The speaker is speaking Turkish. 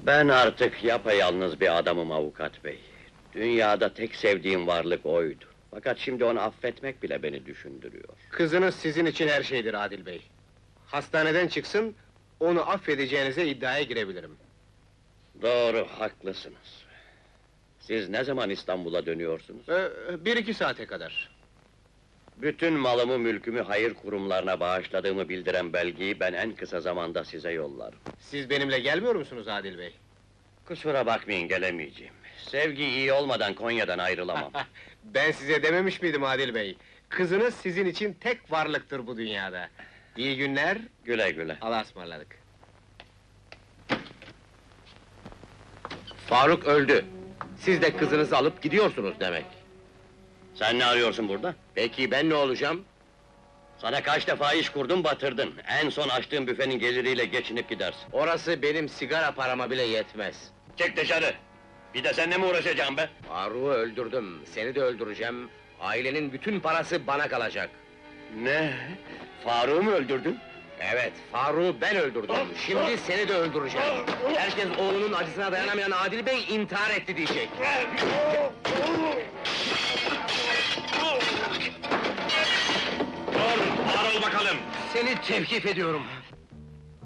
Ben artık yapayalnız bir adamım avukat bey. Dünyada tek sevdiğim varlık oydu. Fakat şimdi onu affetmek bile beni düşündürüyor. Kızınız sizin için her şeydir Adil Bey. Hastaneden çıksın, onu affedeceğinize iddiaya girebilirim. Doğru, haklısınız. Siz ne zaman İstanbul'a dönüyorsunuz? 1-2 saate kadar. Bütün malımı, mülkümü hayır kurumlarına bağışladığımı bildiren belgeyi ben en kısa zamanda size yollarım. Siz benimle gelmiyor musunuz Adil Bey? Kusura bakmayın, gelemeyeceğim. Sevgi iyi olmadan Konya'dan ayrılamam. Ben size dememiş miydim Adil Bey? Kızınız sizin için tek varlıktır bu dünyada. İyi günler, Güle güle. Allah'a ısmarladık. Faruk öldü. Siz de kızınızı alıp gidiyorsunuz demek. Sen ne arıyorsun burada? Peki ben ne olacağım? Sana kaç defa iş kurdum, batırdın. En son açtığın büfenin geliriyle geçinip gidersin. Orası benim sigara parama bile yetmez. Çık dışarı! Bir de seninle mi uğraşacağım be? Faruk'u öldürdüm, seni de öldüreceğim. Ailenin bütün parası bana kalacak. Ne? Faruk'u mu öldürdün? Evet, Faruk'u ben öldürdüm. Şimdi seni de öldüreceğim. Herkes oğlunun acısına dayanamayan Adil Bey intihar etti diyecek. Dur, ağır ol bakalım! Seni tevkif ediyorum.